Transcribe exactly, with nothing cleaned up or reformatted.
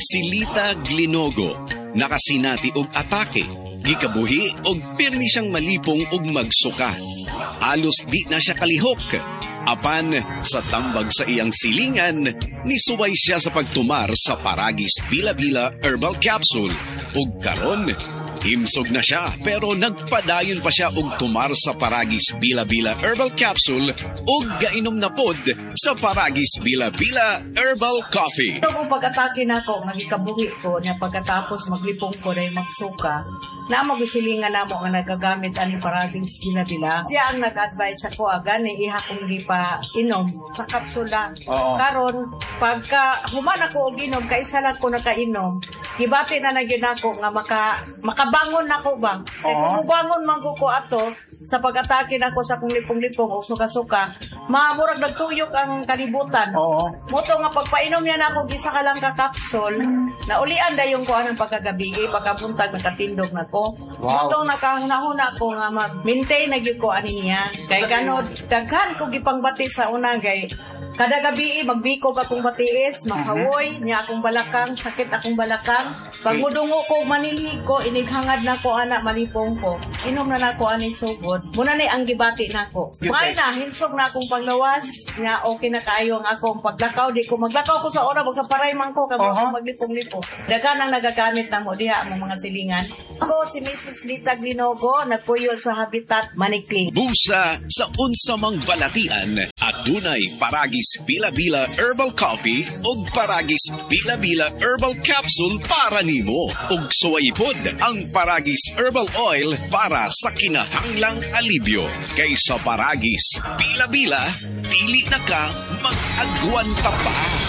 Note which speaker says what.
Speaker 1: Si Lita Glinogo, nakasinati og atake, gikabuhi og pirmi siyang malipong og magsuka. Alos di na siya kalihok. Apan, sa tambag sa iyang silingan, nisuway siya sa pagtumar sa Paragis Bila-Bila Herbal Capsule. Ug karon, himsog na siya pero nagpadayon pa siya og tumar sa Paragis Bila-Bila Herbal Capsule ug gainom na pod sa Paragis Bila-Bila Herbal Coffee.
Speaker 2: Ito kung pag-atake na ako, nagikabuhi ko, na pagkatapos maglipong ko na magsuka, na magsilingan na mo nga nagagamit ani Paragis Bila-Bila. Siya ang nag-advise ako, agad ni iha kong di pa inom sa kapsula.
Speaker 3: Oo.
Speaker 2: Karon, pagka human ako og inom, kaisa lang ko nakainom, gibati na nagyan ako nga maka, makabangon na ko ba? Kaya kung bangon man ko ko ato, sa pag-atake na ko sa kong lipong-lipong o suka-suka, mamurag nagtuyok ang kalibutan.
Speaker 3: Oo.
Speaker 2: Moto nga pagpainom yan ako, gisa ka lang ka-capsule, na ulian da yung kuha ng pagkagabi, eh, pagkabuntag, nakatindog na ko.
Speaker 3: Wow.
Speaker 2: Moto nakahuna-huna ko nga mag-maintain na yun ko ani niya. Kaya gano, daghan ko gipangbati sa una, gay, kada gabi, magbiko akong batiis, makawoy, niya akong balakang, sakit akong balakang. Pag mudungo ko, manili ko, inighangad na ko, anak, malipong ko. Inom na na ko, aning sugod. Muna ni ang gibati na ko. May na, hinsog na akong panglawas, nga okay na kayo ang akong paglakaw. Di ko maglakaw ko sa oras, sa paray man ko, kamo uh-huh. maglipong-lipo. Dagan ang nagagamit na mo, diha ang mga silingan. Ako, si Missus Lita Glinogo, nagpuyo sa Habitat Manikling.
Speaker 1: Busa sa unsamang balatian at dunay Paragis Bila-Bila Herbal Coffee ug Paragis Bila-Bila Herbal Capsule para nimo. Ug suwaypod ang Paragis Herbal Oil para sa kinahanglang alibyo. Kaysa Paragis Bila-Bila, dili na ka mag-agwan pa pa.